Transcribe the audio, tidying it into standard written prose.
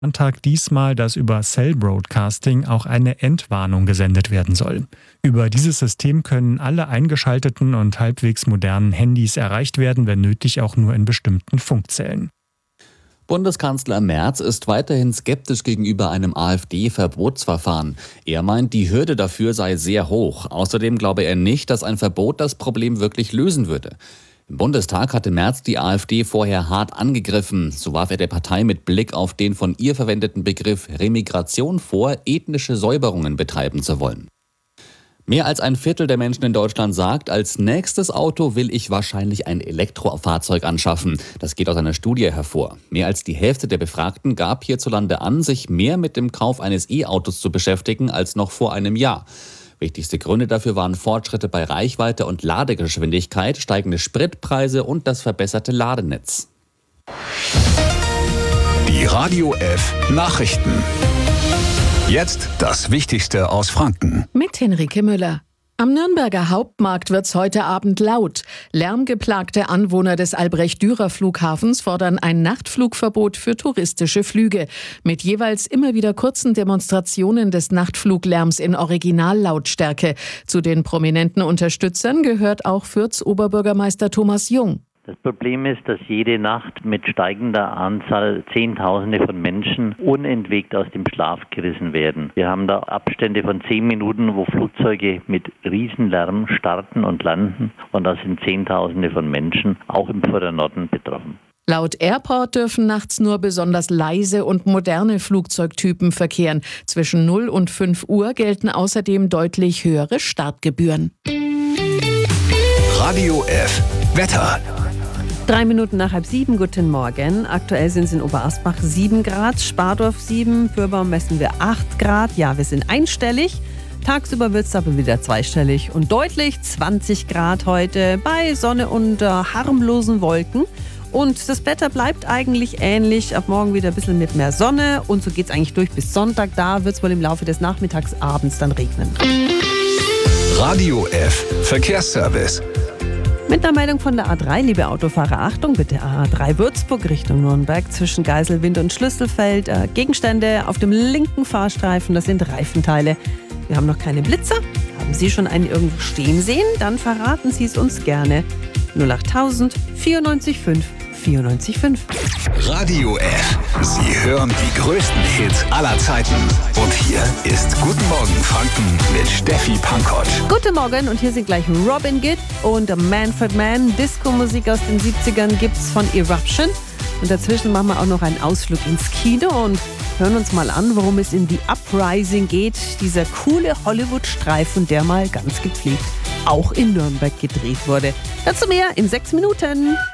Antrag diesmal, dass über Cell Broadcasting auch eine Entwarnung gesendet werden soll. Über dieses System können alle eingeschalteten und halbwegs modernen Handys erreicht werden, wenn nötig auch nur in bestimmten Funkzellen. Bundeskanzler Merz ist weiterhin skeptisch gegenüber einem AfD-Verbotsverfahren. Er meint, die Hürde dafür sei sehr hoch. Außerdem glaube er nicht, dass ein Verbot das Problem wirklich lösen würde. Im Bundestag hatte Merz die AfD vorher hart angegriffen. So warf er der Partei mit Blick auf den von ihr verwendeten Begriff Remigration vor, ethnische Säuberungen betreiben zu wollen. Mehr als ein Viertel der Menschen in Deutschland sagt, als nächstes Auto will ich wahrscheinlich ein Elektrofahrzeug anschaffen. Das geht aus einer Studie hervor. Mehr als die Hälfte der Befragten gab hierzulande an, sich mehr mit dem Kauf eines E-Autos zu beschäftigen als noch vor einem Jahr. Wichtigste Gründe dafür waren Fortschritte bei Reichweite und Ladegeschwindigkeit, steigende Spritpreise und das verbesserte Ladenetz. Die Radio F Nachrichten. Jetzt das Wichtigste aus Franken. Mit Henrike Müller. Am Nürnberger Hauptmarkt wird's heute Abend laut. Lärmgeplagte Anwohner des Albrecht-Dürer-Flughafens fordern ein Nachtflugverbot für touristische Flüge. Mit jeweils immer wieder kurzen Demonstrationen des Nachtfluglärms in Originallautstärke. Zu den prominenten Unterstützern gehört auch Fürths Oberbürgermeister Thomas Jung. Das Problem ist, dass jede Nacht mit steigender Anzahl Zehntausende von Menschen unentwegt aus dem Schlaf gerissen werden. Wir haben da Abstände von 10 Minuten, wo Flugzeuge mit Riesenlärm starten und landen. Und da sind Zehntausende von Menschen, auch im Further Norden, betroffen. Laut Airport dürfen nachts nur besonders leise und moderne Flugzeugtypen verkehren. Zwischen 0 und 5 Uhr gelten außerdem deutlich höhere Startgebühren. Radio F Wetter. 3 Minuten nach 6:30, guten Morgen. Aktuell sind es in Oberasbach 7 Grad, Spardorf 7, Fürbaum messen wir 8 Grad. Ja, wir sind einstellig. Tagsüber wird es aber wieder zweistellig und deutlich 20 Grad heute bei Sonne und harmlosen Wolken. Und das Wetter bleibt eigentlich ähnlich. Ab morgen wieder ein bisschen mit mehr Sonne. Und so geht es eigentlich durch bis Sonntag. Da wird es wohl im Laufe des Nachmittags, abends dann regnen. Radio F Verkehrsservice. Mit einer Meldung von der A3, liebe Autofahrer, Achtung bitte, A3 Würzburg Richtung Nürnberg zwischen Geiselwind und Schlüsselfeld. Gegenstände auf dem linken Fahrstreifen, das sind Reifenteile. Wir haben noch keine Blitzer. Haben Sie schon einen irgendwo stehen sehen? Dann verraten Sie es uns gerne. 08000 94 5 94 5. Radio F. Sie hören die größten Hits aller Zeiten. Und hier ist Guten Morgen Franken mit Steffi Pankott. Guten Morgen und hier sind gleich Robin Gibb und Manfred Mann. Disco-Musik aus den 70ern gibt's von Eruption. Und dazwischen machen wir auch noch einen Ausflug ins Kino und hören uns mal an, worum es in The Uprising geht. Dieser coole Hollywood-Streifen, der mal ganz gepflegt auch in Nürnberg gedreht wurde. Dazu mehr in 6 Minuten.